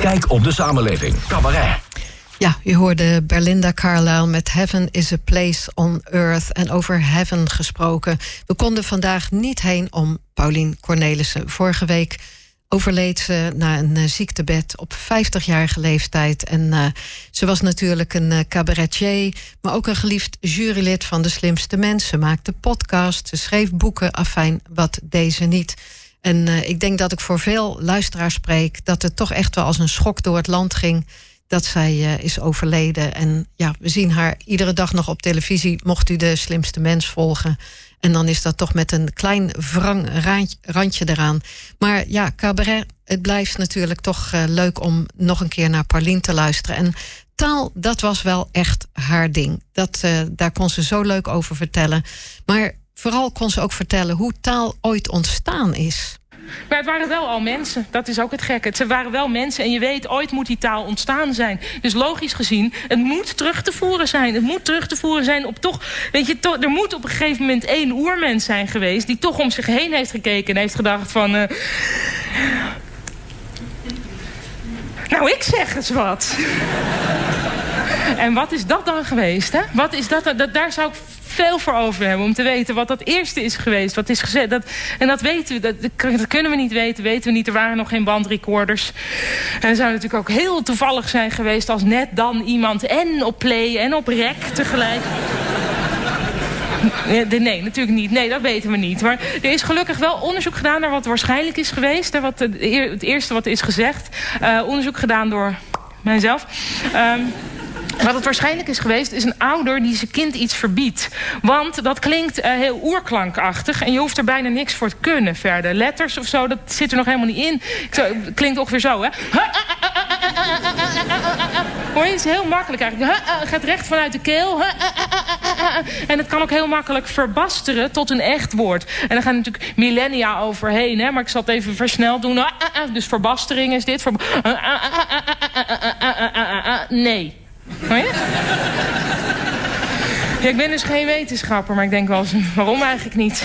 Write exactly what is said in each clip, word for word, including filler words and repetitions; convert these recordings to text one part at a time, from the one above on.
kijk op de samenleving. Cabaret. Ja, u hoorde Belinda Carlisle met Heaven is a Place on Earth. En over heaven gesproken. We konden vandaag niet heen om Paulien Cornelissen. Vorige week overleed ze na een uh, ziektebed op vijftigjarige leeftijd. En uh, ze was natuurlijk een uh, cabaretier, maar ook een geliefd jurylid van De Slimste Mensen. Ze maakte podcasts, ze schreef boeken, afijn, wat deed ze niet. En uh, ik denk dat ik voor veel luisteraars spreek, dat het toch echt wel als een schok door het land ging dat zij uh, is overleden. En ja, we zien haar iedere dag nog op televisie, mocht u De Slimste Mens volgen. En dan is dat toch met een klein wrang randje eraan. Maar ja, cabaret, het blijft natuurlijk toch uh, leuk om nog een keer naar Paulien te luisteren. En taal, dat was wel echt haar ding. Dat, uh, daar kon ze zo leuk over vertellen. Maar vooral kon ze ook vertellen hoe taal ooit ontstaan is. Maar het waren wel al mensen, dat is ook het gekke. Het waren wel mensen en je weet, ooit moet die taal ontstaan zijn. Dus logisch gezien, het moet terug te voeren zijn. Het moet terug te voeren zijn op toch... Weet je, to, er moet op een gegeven moment één oermens zijn geweest die toch om zich heen heeft gekeken en heeft gedacht van... Uh, nou, ik zeg eens wat. En wat is dat dan geweest, hè? Wat is dat, dat? Daar zou ik veel voor over hebben om te weten wat dat eerste is geweest. Wat is gezegd. Dat, en dat weten we, dat, dat kunnen we niet weten, weten we niet. Er waren nog geen bandrecorders. En het zou natuurlijk ook heel toevallig zijn geweest als net dan iemand en op play en op rec tegelijk... Nee, natuurlijk niet. Nee, dat weten we niet. Maar er is gelukkig wel onderzoek gedaan naar wat waarschijnlijk is geweest. Naar wat, het eerste wat is gezegd. Uh, onderzoek gedaan door mijzelf. Um, Wat het waarschijnlijk is geweest, is een ouder die zijn kind iets verbiedt. Want dat klinkt uh, heel oerklankachtig en je hoeft er bijna niks voor te kunnen verder. Letters of zo, dat zit er nog helemaal niet in. Het klinkt ongeveer zo, hè. Hoor je, het is heel makkelijk eigenlijk. Het gaat recht vanuit de keel. En het kan ook heel makkelijk verbasteren tot een echt woord. En daar gaan natuurlijk millennia overheen, hè. Maar ik zal het even versneld doen. Dus verbastering is dit. Nee. Hoor je? Ja, ik ben dus geen wetenschapper, maar ik denk wel eens, waarom eigenlijk niet?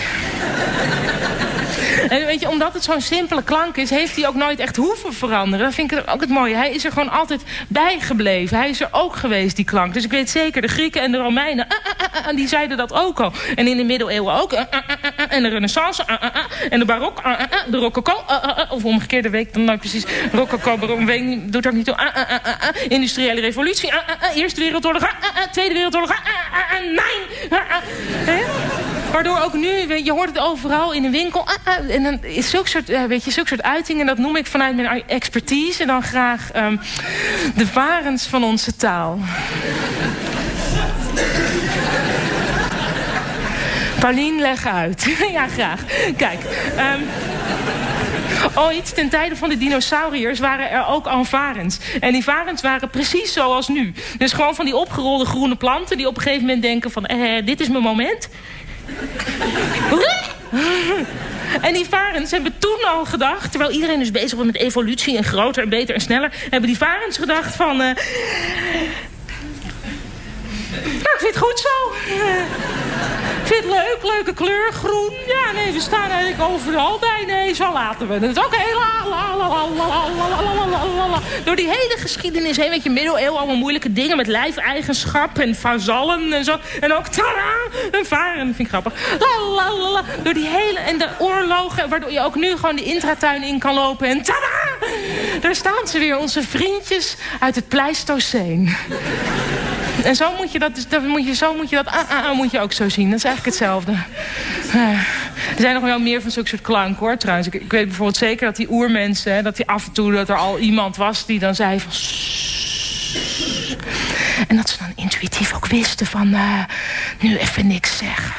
En weet je, omdat het zo'n simpele klank is, heeft hij ook nooit echt hoeven veranderen. Dat vind ik ook het mooie. Hij is er gewoon altijd bijgebleven. Hij is er ook geweest, die klank. Dus ik weet zeker, de Grieken en de Romeinen, uh, uh, uh, die zeiden dat ook al. En in de middeleeuwen ook. Uh, uh, uh, en de renaissance, uh, uh, uh, en de barok, uh, uh, de rococo, uh, uh, uh, of omgekeerde week dan nou precies. Rococo, barok, weet, doet ook niet toe. Uh, uh, uh, uh, uh, industriële revolutie, uh, uh, uh, Eerste Wereldoorlog, uh, uh, uh, Tweede Wereldoorlog, uh, uh, uh, nee! Uh, uh, uh, Waardoor ook nu, je hoort het overal in de winkel. Uh, uh, en dan is zulke soort, uh, weet je, zulke soort uitingen, dat noem ik vanuit mijn expertise. En dan graag um, de varens van onze taal. Paulien, leg uit. Ja, graag. Kijk, um, ooit, ten tijde van de dinosauriërs, waren er ook al varens. En die varens waren precies zoals nu. Dus gewoon van die opgerolde groene planten die op een gegeven moment denken van, eh, dit is mijn moment. En die varens hebben toen al gedacht, terwijl iedereen dus bezig was met evolutie en groter en beter en sneller, hebben die varens gedacht van, Uh, nou, ik vind het goed zo. Ik vind het leuk, leuke kleur, groen. Ja, nee, we staan eigenlijk overal bij. Nee, zo laten we het. Oké, la, la, la, la, la, la, la, la. Door die hele geschiedenis heen, weet je, middeleeuwen, allemaal moeilijke dingen met lijfeigenschap en vazallen en zo. En ook, tada, een varen, dat vind ik grappig. La, la, la, la. Door die hele, en de oorlogen, waardoor je ook nu gewoon de intratuin in kan lopen. En tada, daar staan ze weer, onze vriendjes uit het Pleistoceen. En zo moet je dat, dus, dat, moet je, zo moet je dat, ah, ah, ah, moet je ook zo zien. Dat is eigenlijk hetzelfde. Uh, er zijn nog wel meer van zulke soort klanken, hoor, trouwens. Ik, ik weet bijvoorbeeld zeker dat die oermensen, hè, dat die af en toe, dat er al iemand was die dan zei van, sssss. En dat ze dan intuïtief ook wisten van, uh, nu even niks zeggen.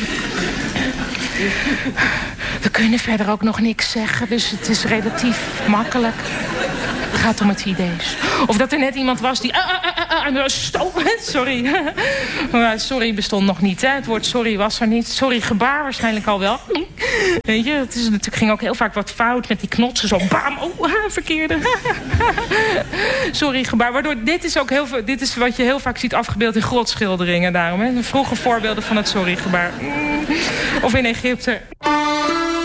We kunnen verder ook nog niks zeggen, dus het is relatief makkelijk. Het gaat om het idees. Of dat er net iemand was die... Uh, uh, uh, uh, stop, sorry. Sorry bestond nog niet, hè. Het woord sorry was er niet. Sorry gebaar waarschijnlijk al wel. Weet je, het is natuurlijk, ging ook heel vaak wat fout met die knotsen. Zo bam, oh, verkeerde. Sorry gebaar. Waardoor dit is ook heel veel... Dit is wat je heel vaak ziet afgebeeld in grotschilderingen daarom. Hè. Vroege voorbeelden van het sorry gebaar. Of in Egypte.